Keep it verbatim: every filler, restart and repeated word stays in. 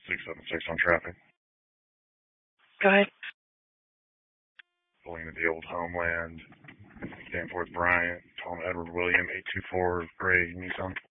six seven six on traffic. Go ahead. Pulling into the old Homeland. Danforth Bryant. Tom Edward William, eight two four gray Nissan.